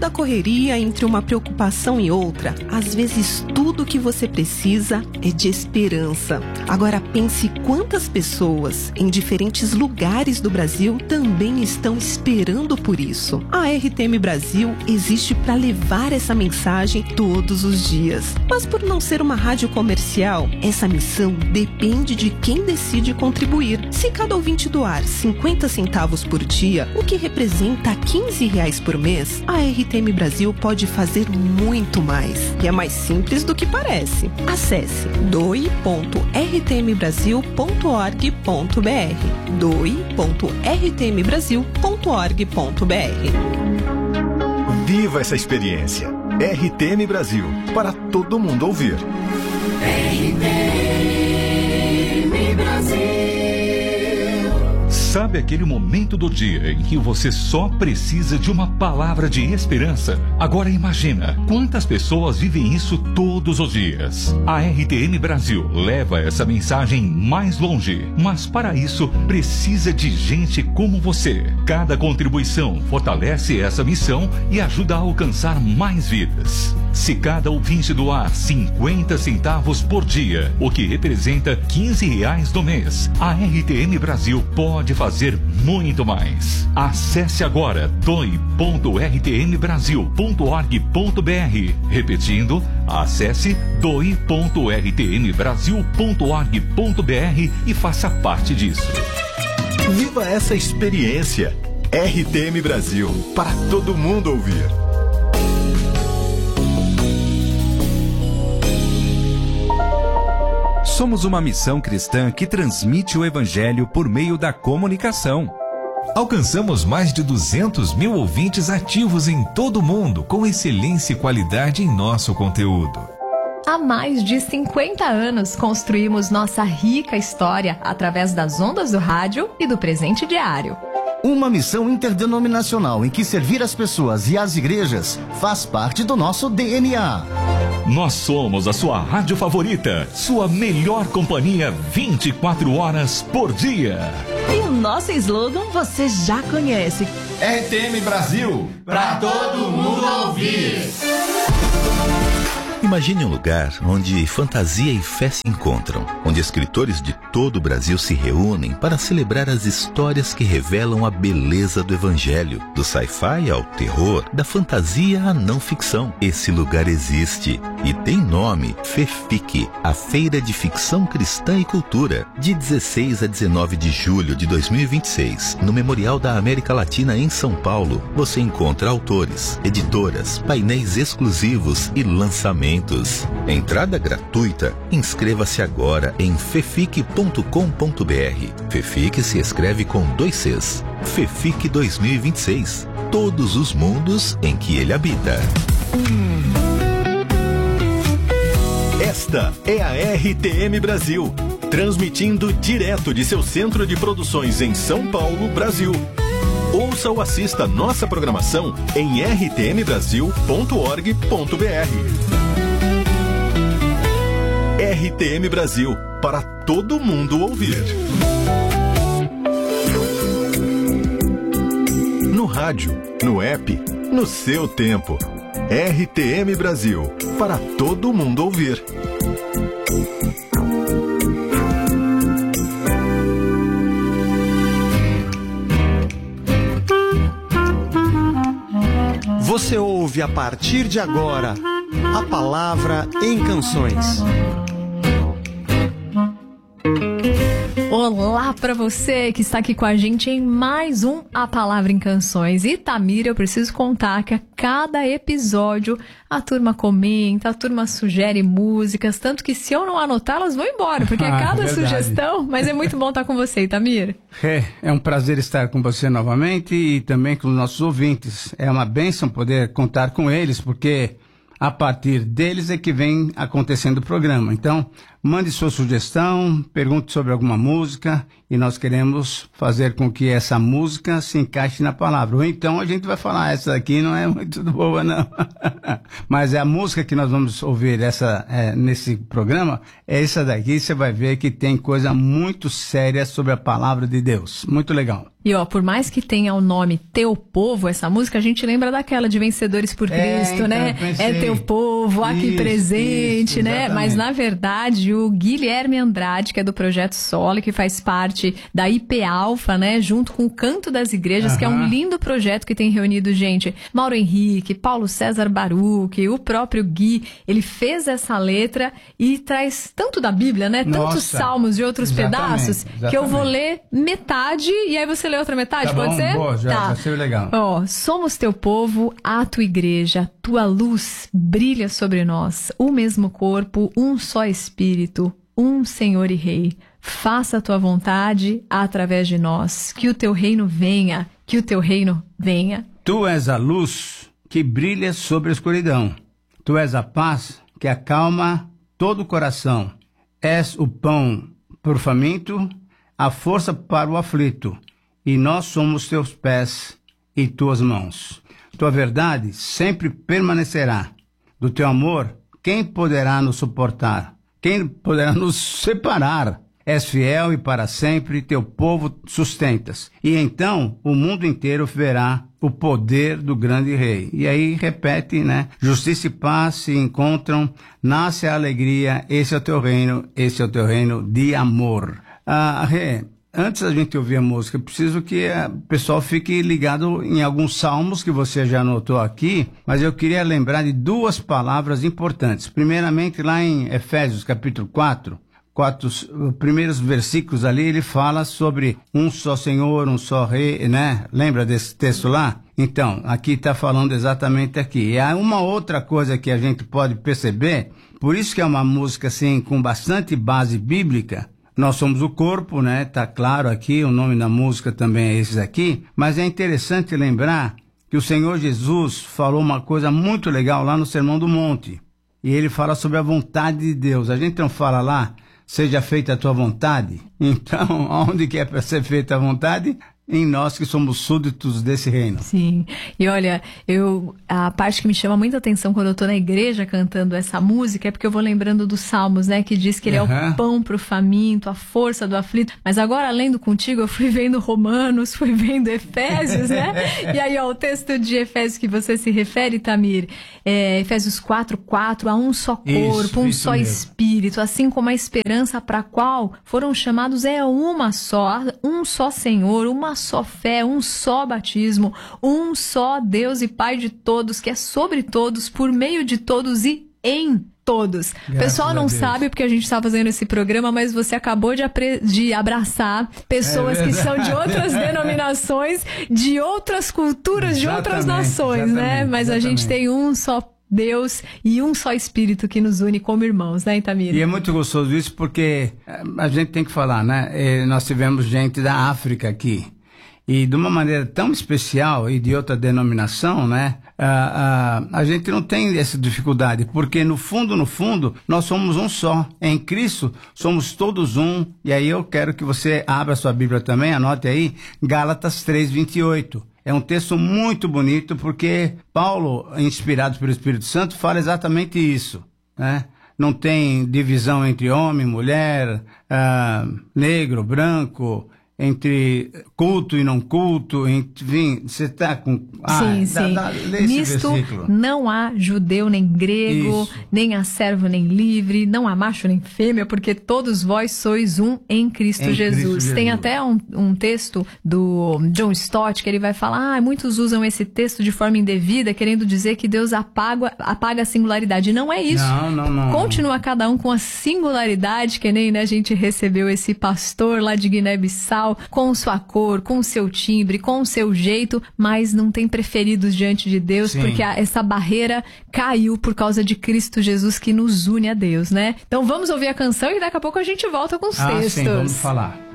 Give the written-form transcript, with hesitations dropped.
da correria, entre uma preocupação e outra, às vezes tudo que você precisa é de esperança. Agora pense quantas pessoas em diferentes lugares do Brasil também estão esperando por isso. A RTM Brasil existe para levar essa mensagem todos os dias. Mas por não ser uma rádio comercial, essa missão depende de quem decide contribuir. Se cada ouvinte doar 50 centavos por dia, o que representa R$15 por mês, a RTM Brasil pode fazer muito mais. E é mais simples do que parece. Acesse doe.rtmbrasil.org.br doe.rtmbrasil.org.br. Viva essa experiência. RTM Brasil, para todo mundo ouvir. RTM Brasil. Sabe aquele momento do dia em que você só precisa de uma palavra de esperança? Agora imagina quantas pessoas vivem isso todos os dias. A RTM Brasil leva essa mensagem mais longe, mas para isso precisa de gente como você. Cada contribuição fortalece essa missão e ajuda a alcançar mais vidas. Se cada ouvinte doar 50 centavos por dia, o que representa R$15 no mês, a RTM Brasil pode fazer muito mais. Acesse agora doe.rtmbrasil.org.br. Repetindo, acesse doe.rtmbrasil.org.br e faça parte disso. Viva essa experiência. RTM Brasil, para todo mundo ouvir. Somos uma missão cristã que transmite o Evangelho por meio da comunicação. Alcançamos mais de 200 mil ouvintes ativos em todo o mundo, com excelência e qualidade em nosso conteúdo. Há mais de 50 anos construímos nossa rica história através das ondas do rádio e do presente diário. Uma missão interdenominacional em que servir as pessoas e as igrejas faz parte do nosso DNA. Nós somos a sua rádio favorita, sua melhor companhia 24 horas por dia. E o nosso slogan você já conhece. RTM Brasil, pra todo mundo ouvir. Imagine um lugar onde fantasia e fé se encontram, onde escritores de todo o Brasil se reúnem para celebrar as histórias que revelam a beleza do Evangelho, do sci-fi ao terror, da fantasia à não ficção. Esse lugar existe e tem nome: FEFIC, a Feira de Ficção Cristã e Cultura, de 16 a 19 de julho de 2026, no Memorial da América Latina em São Paulo. Você encontra autores, editoras, painéis exclusivos e lançamentos. Entrada gratuita. Inscreva-se agora em fefic.com.br. FEFIC se escreve com 2 Cs. FEFIC 2026. Todos os mundos em que ele habita. Esta é a RTM Brasil, transmitindo direto de seu centro de produções em São Paulo, Brasil. Ouça ou assista nossa programação em rtmbrasil.org.br. RTM Brasil, para todo mundo ouvir. No rádio, no app, no seu tempo. RTM Brasil, para todo mundo ouvir. Você ouve a partir de agora a Palavra em Canções. Olá para você que está aqui com a gente em mais um A Palavra em Canções. E Tamira, eu preciso contar que a cada episódio a turma comenta, a turma sugere músicas, tanto que se eu não anotar elas vão embora, porque é cada sugestão, mas é muito bom estar com você, Tamira. É um prazer estar com você novamente e também com os nossos ouvintes. É uma bênção poder contar com eles, porque a partir deles é que vem acontecendo o programa. Então, mande sua sugestão, pergunte sobre alguma música e nós queremos fazer com que essa música se encaixe na palavra. Ou então a gente vai falar, essa aqui não é muito boa não. Mas é a música que nós vamos ouvir nesse programa, essa daqui você vai ver que tem coisa muito séria sobre a palavra de Deus. Muito legal. E por mais que tenha o nome Teu Povo, essa música, a gente lembra daquela de Vencedores por Cristo, então, né? É Teu Povo, aqui presente, né? Mas, na verdade, o Guilherme Andrade, que é do Projeto Sole, que faz parte da IP Alfa, né? Junto com o Canto das Igrejas, que é um lindo projeto que tem reunido gente. Mauro Henrique, Paulo César Baruch, o próprio Gui, ele fez essa letra e traz tanto da Bíblia, né? Tantos salmos e outros pedaços, que eu vou ler metade e aí você lê outra metade, pode ser? Boa, já vai ser legal. Somos teu povo, a tua igreja, tua luz brilha sobre nós, o mesmo corpo, um só espírito, um Senhor e Rei. Faça a tua vontade através de nós, que o teu reino venha, que o teu reino venha. Tu és a luz que brilha sobre a escuridão. Tu és a paz que acalma todo o coração. És o pão para o faminto, a força para o aflito. E nós somos teus pés e tuas mãos. Tua verdade sempre permanecerá. Do teu amor, quem poderá nos suportar? Quem poderá nos separar? És fiel e para sempre teu povo sustentas. E então o mundo inteiro verá o poder do grande rei. E aí repete, né? Justiça e paz se encontram, nasce a alegria, esse é o teu reino de amor. Antes da gente ouvir a música, preciso que o pessoal fique ligado em alguns salmos que você já anotou aqui, mas eu queria lembrar de duas palavras importantes. Primeiramente, lá em Efésios, capítulo 4, os primeiros versículos ali, ele fala sobre um só Senhor, um só Rei, né? Lembra desse texto lá? Então, aqui está falando exatamente aqui. E há uma outra coisa que a gente pode perceber, por isso que é uma música assim, com bastante base bíblica. Nós somos o corpo, né? Tá claro aqui, o nome da música também é esse aqui. Mas é interessante lembrar que o Senhor Jesus falou uma coisa muito legal lá no Sermão do Monte. E ele fala sobre a vontade de Deus. A gente não fala lá, seja feita a tua vontade. Então, onde que é para ser feita a vontade? Em nós que somos súditos desse reino. Sim, e olha, a parte que me chama muita atenção quando eu tô na igreja cantando essa música é porque eu vou lembrando dos Salmos, né, que diz que ele é o pão pro faminto, a força do aflito, mas agora lendo contigo eu fui vendo Romanos, fui vendo Efésios, né, e aí o texto de Efésios que você se refere, Tamir, Efésios 4:4, há um só corpo, um só espírito, assim como a esperança para a qual foram chamados é uma só, um só Senhor, uma só fé, um só batismo, um só Deus e Pai de todos, que é sobre todos, por meio de todos e em todos. O pessoal não sabe porque a gente está fazendo esse programa, mas você acabou de abraçar pessoas que são de outras denominações, de outras culturas, de outras nações, né? Mas a gente tem um só Deus e um só Espírito que nos une como irmãos, né, Itamir? E é muito gostoso isso porque a gente tem que falar, né? Nós tivemos gente da África aqui. E de uma maneira tão especial e de outra denominação, né? A gente não tem essa dificuldade, porque no fundo, nós somos um só. Em Cristo, somos todos um. E aí eu quero que você abra sua Bíblia também, anote aí, Gálatas 3:28. É um texto muito bonito, porque Paulo, inspirado pelo Espírito Santo, fala exatamente isso, né? Não tem divisão entre homem, mulher, negro, branco, entre culto e não culto, enfim, você está com... Nisto não há judeu nem grego, nem há servo nem livre, não há macho nem fêmea, porque todos vós sois um em Cristo Jesus. Tem até um texto do John Stott que ele vai falar, muitos usam esse texto de forma indevida, querendo dizer que Deus apaga a singularidade. Não é isso. Não. Continua cada um com a singularidade, que nem, né, a gente recebeu esse pastor lá de Guiné-Bissau, com sua cor, com seu timbre, com seu jeito, mas não tem preferidos diante de Deus, porque essa barreira caiu por causa de Cristo Jesus que nos une a Deus, né? Então vamos ouvir a canção e daqui a pouco a gente volta com os textos. Sim, vamos falar.